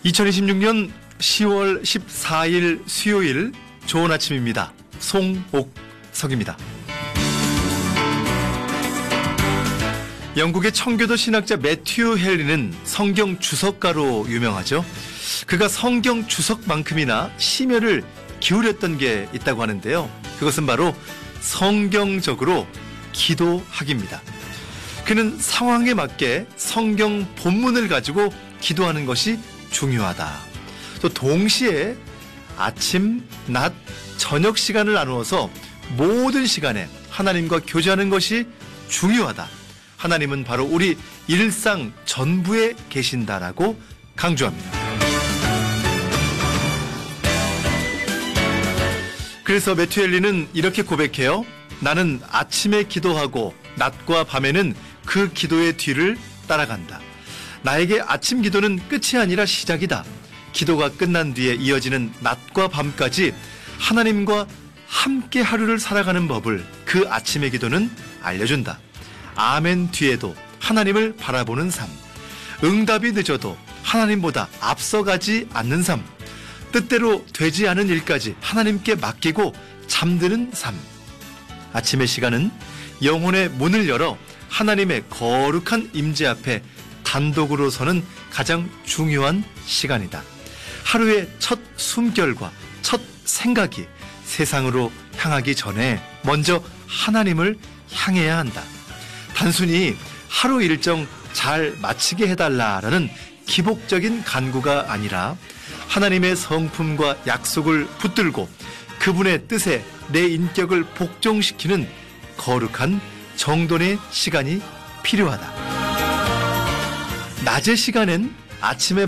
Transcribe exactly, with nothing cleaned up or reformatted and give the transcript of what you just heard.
이천이십육 년 시월 십사일 수요일 좋은 아침입니다. 송옥석입니다. 영국의 청교도 신학자 매튜 헨리는 성경 주석가로 유명하죠. 그가 성경 주석만큼이나 심혈을 기울였던 게 있다고 하는데요. 그것은 바로 성경적으로 기도하기입니다. 그는 상황에 맞게 성경 본문을 가지고 기도하는 것이 중요하다. 또 동시에 아침, 낮, 저녁 시간을 나누어서 모든 시간에 하나님과 교제하는 것이 중요하다. 하나님은 바로 우리 일상 전부에 계신다라고 강조합니다. 그래서 매튜 헨리는 이렇게 고백해요. 나는 아침에 기도하고 낮과 밤에는 그 기도의 뒤를 따라간다. 나에게 아침 기도는 끝이 아니라 시작이다. 기도가 끝난 뒤에 이어지는 낮과 밤까지 하나님과 함께 하루를 살아가는 법을 그 아침의 기도는 알려준다. 아멘 뒤에도 하나님을 바라보는 삶. 응답이 늦어도 하나님보다 앞서가지 않는 삶. 뜻대로 되지 않은 일까지 하나님께 맡기고 잠드는 삶. 아침의 시간은 영혼의 문을 열어 하나님의 거룩한 임재 앞에 단독으로 서는 가장 중요한 시간이다. 하루의 첫 숨결과 첫 생각이 세상으로 향하기 전에 먼저 하나님을 향해야 한다. 단순히 하루 일정 잘 마치게 해달라라는 기복적인 간구가 아니라 하나님의 성품과 약속을 붙들고 그분의 뜻에 내 인격을 복종시키는 거룩한 정돈의 시간이 필요하다. 낮의 시간엔 아침에